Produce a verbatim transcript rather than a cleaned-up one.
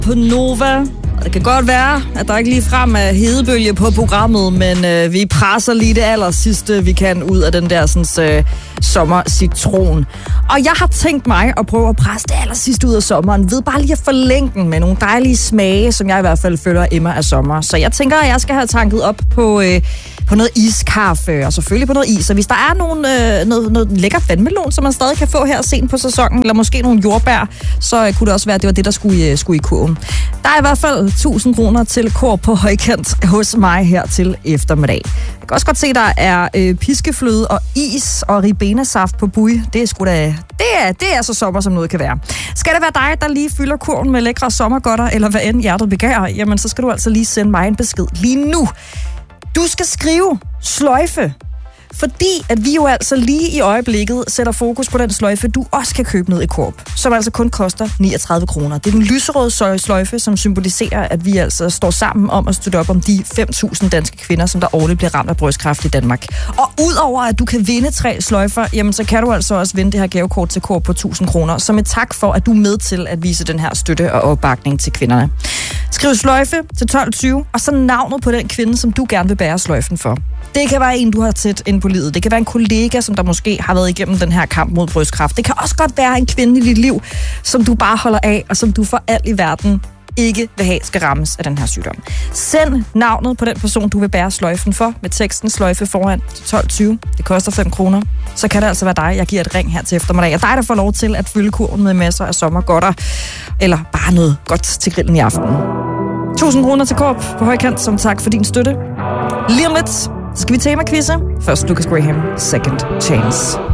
på Nova. Det kan godt være, at der ikke lige frem er hedebølge på programmet, men øh, vi presser lige det aller sidste, vi kan ud af den der sådan, øh, sommercitron. Og jeg har tænkt mig at prøve at presse det aller sidste ud af sommeren, ved bare lige at forlænge den med nogle dejlige smage, som jeg i hvert fald føler emmer af sommer. Så jeg tænker, at jeg skal have tanket op på, øh, på noget iskaffe, og selvfølgelig på noget is. Og hvis der er nogen, øh, noget, noget lækker vandmelon, som man stadig kan få her sent på sæsonen, eller måske nogle jordbær, så øh, kunne det også være, at det var det, der skulle, øh, skulle i kurven. Der er i hvert fald tusind kroner til kor på højkant hos mig her til eftermiddag. Jeg kan også godt se, at der er øh, piskefløde og is og ribenasaft på bui. Det er sgu da, det er, det er så sommer, som noget kan være. Skal det være dig, der lige fylder kurven med lækre sommergodter, eller hvad end hjertet begærer, jamen så skal du altså lige sende mig en besked lige nu. Du skal skrive sløjfe, fordi at vi jo altså lige i øjeblikket sætter fokus på den sløjfe, du også kan købe ned i Coop, som altså kun koster niogtredive kroner. Det er den lyserøde sløjfe, som symboliserer, at vi altså står sammen om at støtte op om de fem tusind danske kvinder, som der årligt bliver ramt af brystkræft i Danmark. Og udover at du kan vinde tre sløjfer, jamen så kan du altså også vinde det her gavekort til Coop på tusind kroner, som et tak for, at du er med til at vise den her støtte og opbakning til kvinderne. Skriv sløjfe til tolv tyve, og så navnet på den kvinde, som du gerne vil bære sløjfen for. Det kan være en, du har tæt ind på livet. Det kan være en kollega, som der måske har været igennem den her kamp mod brystkræft. Det kan også godt være en kvinde i dit liv, som du bare holder af, og som du for alt i verden ikke vil have skal rammes af den her sygdom. Send navnet på den person, du vil bære sløjfen for, med teksten sløjfe foran til tolv tyve. Det koster fem kroner. Så kan det altså være dig, jeg giver et ring her til eftermiddag. Og dig, der får lov til at fylde kurven med masser af sommergodter, eller bare noget godt til grillen i aften. tusind kroner til Coop på højkant, som tak for din støtte. Lige om lidt skal vi tema-quizze. Først Lucas Graham, Second Chance.